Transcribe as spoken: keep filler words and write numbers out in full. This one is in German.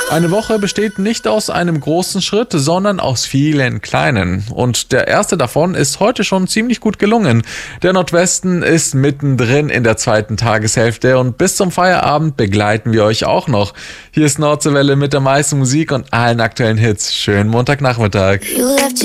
Eine Woche besteht nicht aus einem großen Schritt, sondern aus vielen kleinen. Und der erste davon ist heute schon ziemlich gut gelungen. Der Nordwesten ist mittendrin in der zweiten Tageshälfte und bis zum Feierabend begleiten wir euch auch noch. Hier ist Nordseewelle mit der meisten Musik und allen aktuellen Hits. Schönen Montagnachmittag.